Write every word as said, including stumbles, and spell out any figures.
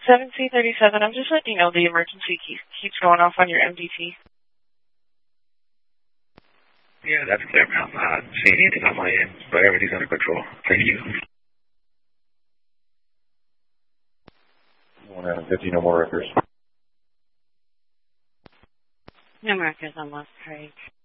seven C thirty-seven, I'm just letting you know the emergency keep, keeps going off on your M D T. Yeah, that's clear, ma'am. I'm not seeing anything on my end, but everything's under control. Thank you. one fifty, no more records. No records on Lost Creek.